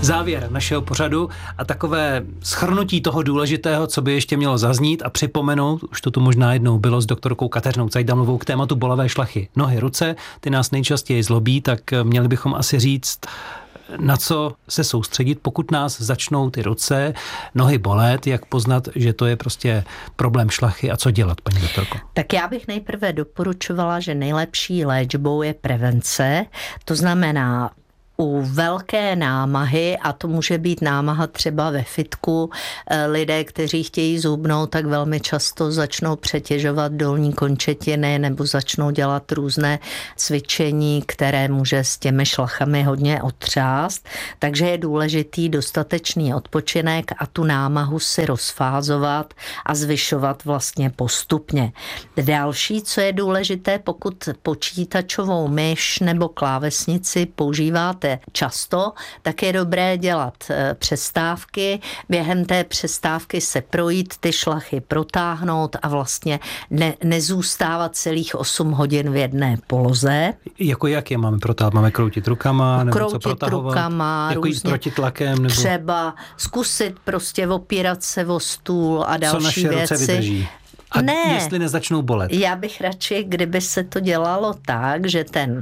závěr našeho pořadu a takové shrnutí toho důležitého, co by ještě mělo zaznít a připomenout, už to tu možná jednou bylo s doktorkou Kateřinou Cajdamlovou k tématu bolavé šlachy. Nohy, ruce, ty nás nejčastěji zlobí, tak měli bychom asi říct, na co se soustředit, pokud nás začnou ty ruce, nohy bolet, jak poznat, že to je prostě problém šlachy a co dělat, paní doktorko? Tak já bych nejprve doporučovala, že nejlepší léčbou je prevence, to znamená u velké námahy, a to může být námaha třeba ve fitku, lidé, kteří chtějí zhubnout, tak velmi často začnou přetěžovat dolní končetiny nebo začnou dělat různé cvičení, které může s těmi šlachami hodně otřást. Takže je důležitý dostatečný odpočinek a tu námahu si rozfázovat a zvyšovat vlastně postupně. Další, co je důležité, pokud počítačovou myš nebo klávesnici používáte často, tak je dobré dělat přestávky. Během té přestávky se projít, ty šlachy protáhnout a vlastně nezůstávat celých 8 hodin v jedné poloze. Jako jak je máme protáhat? Máme kroutit rukama? Nebo kroutit co protahovat? Rukama, jako jít proti tlakem? Nebo... Třeba zkusit prostě opírat se o stůl a další věci. Co naše ruce vydrží? A jestli nezačnou bolet? Já bych radši, kdyby se to dělalo tak, že ten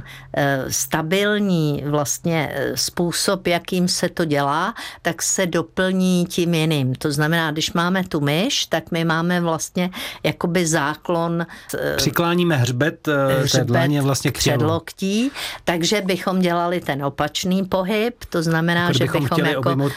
stabilní vlastně způsob, jakým se to dělá, tak se doplní tím jiným. To znamená, když máme tu myš, tak my máme vlastně jakoby záklon. Přikláníme hřbet dlaně vlastně k předloktí, takže bychom dělali ten opačný pohyb, to znamená, že bychom chtěli jako obejmout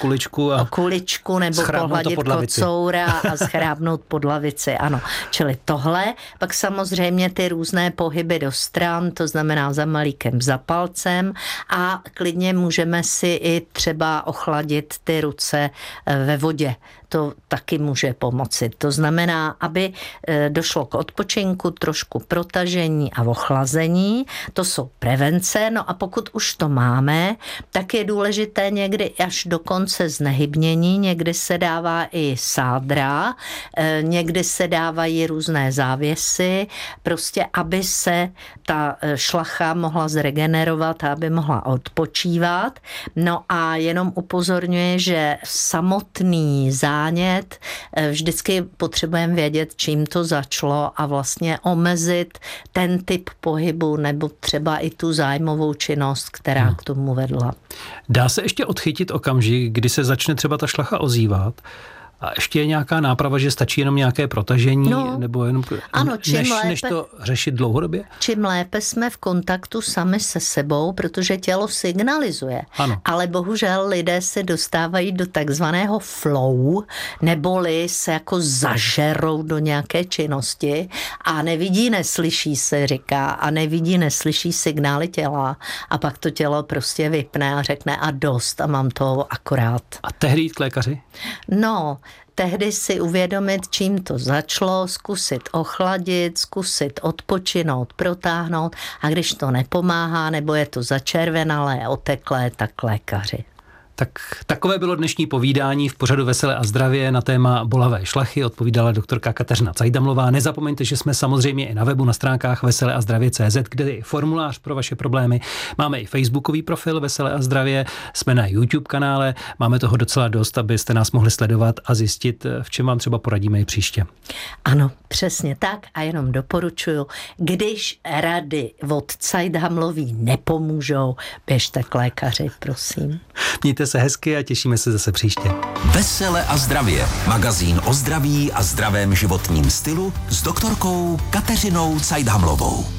kuličku nebo pohladit kocoura a schrábnout pod lavici, ano. Čili tohle, pak samozřejmě ty různé pohyby do stran, to znamená za malíkem, za palcem a klidně můžeme si i třeba ochladit ty ruce ve vodě. To taky může pomoci. To znamená, aby došlo k odpočinku, trošku protažení a ochlazení. To jsou prevence. No a pokud už to máme, tak je důležité někdy až do konce znehybnění. Někdy se dává i sádra, někdy se dávají různé závěsy, prostě aby se ta šlacha mohla zregenerovat a aby mohla odpočívat. No a jenom upozorňuji, že samotný zánět, vždycky potřebujeme vědět, čím to začalo a vlastně omezit ten typ pohybu nebo třeba i tu zájmovou činnost, která k tomu vedla. Dá se ještě odchytit okamžik, kdy se začne třeba ta šlacha ozývat? A ještě je nějaká náprava, že stačí jenom nějaké protažení, nebo jenom než to řešit dlouhodobě? Čím lépe jsme v kontaktu sami se sebou, protože tělo signalizuje. Ano. Ale bohužel lidé se dostávají do takzvaného flow, neboli se jako zažerou do nějaké činnosti a nevidí, neslyší se říká a nevidí, neslyší signály těla a pak to tělo prostě vypne a řekne a dost a mám toho akorát. A tehdy jít k lékaři? No, tehdy si uvědomit, čím to začalo, zkusit ochladit, zkusit odpočinout, protáhnout a když to nepomáhá nebo je to začervenalé, oteklé, tak lékaři. Tak takové bylo dnešní povídání v pořadu Veselé a zdravě na téma bolavé šlachy. Odpovídala doktorka Kateřina Cajdamlová. Nezapomeňte, že jsme samozřejmě i na webu na stránkách veseleazdravě.cz, kde je formulář pro vaše problémy. Máme i facebookový profil Veselé a zdravě, jsme na YouTube kanále, máme toho docela dost, abyste nás mohli sledovat a zjistit, v čem vám třeba poradíme i příště. Ano, přesně tak a jenom doporučuju, když rady od Cajdamlový nepomůžou, běžte k lékaři, prosím. Mějte se hezky a těšíme se zase příště. Vesele a zdravě. Magazín o zdraví a zdravém životním stylu s doktorkou Kateřinou Cajdamlovou.